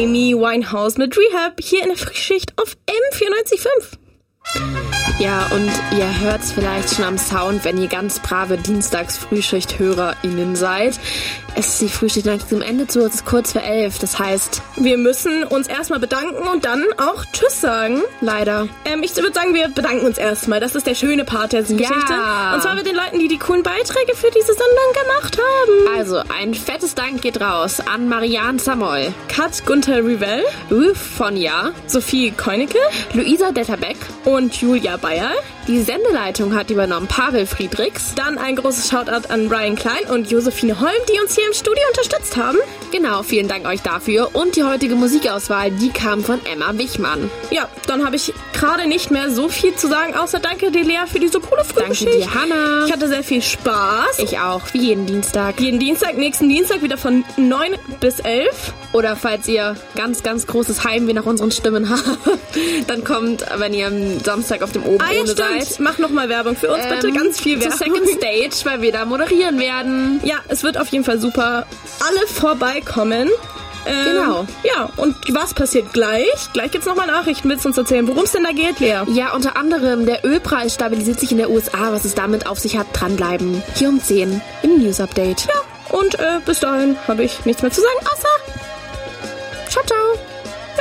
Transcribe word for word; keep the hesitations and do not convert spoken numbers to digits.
Amy Winehouse mit Rehab hier in der Frühschicht auf M vierundneunzig Komma fünf. Ja, und ihr hört's vielleicht schon am Sound, wenn ihr ganz brave Dienstags-Frühschicht-HörerInnen seid. Es ist die Frühschicht zum Ende zu, es ist kurz vor elf. Das heißt, wir müssen uns erstmal bedanken und dann auch Tschüss sagen. Leider. Ähm, ich würde sagen, wir bedanken uns erstmal. Das ist der schöne Part der Geschichte. Ja. Und zwar mit den Leuten, die die coolen Beiträge für diese Sendung gemacht haben. Also, ein fettes Dank geht raus an Marianne Samoy, Kat Gunther Rivell, Ruth Fonja, Sophie Keunicke, Luisa Detterbeck und Julia Bayer. Die Sendeleitung hat übernommen Pavel Friedrichs. Dann ein großes Shoutout an Brian Klein und Josephine Holm, die uns hier im Studio unterstützt haben. Genau, vielen Dank euch dafür. Und die heutige Musikauswahl, die kam von Emma Wichmann. Ja, dann habe ich gerade nicht mehr so viel zu sagen, außer danke dir, Lea, für diese coole Frühschicht. Danke dir, Hannah. Ich hatte sehr viel Spaß. Ich auch, wie jeden Dienstag. Jeden Dienstag, nächsten Dienstag wieder von neun bis elf. Oder falls ihr ganz, ganz großes Heimweh nach unseren Stimmen habt, dann kommt, wenn ihr am Samstag auf dem Oben ah, ja, ohne stimmt. seid. Mach nochmal Werbung für uns, ähm, bitte. Ganz viel Werbung. Zur Second Stage, weil wir da moderieren werden. Ja, es wird auf jeden Fall super. Alle vorbeikommen. Ähm, genau. Ja, und was passiert gleich? Gleich gibt's nochmal Nachrichten. Willst du uns erzählen, worum es denn da geht, Lea? Ja, unter anderem, der Ölpreis stabilisiert sich in der U S A. Was es damit auf sich hat, dranbleiben. Hier um zehn im News Update. Ja, und äh, bis dahin habe ich nichts mehr zu sagen, außer